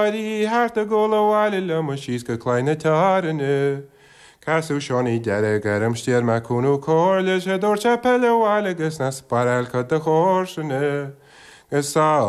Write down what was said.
Adi harta gola wale lama shiska kleine tarene. Kasu shoni dere garam stier makunu korle, je dorcha pelle wale gesnas parel kat de horsene. Gesa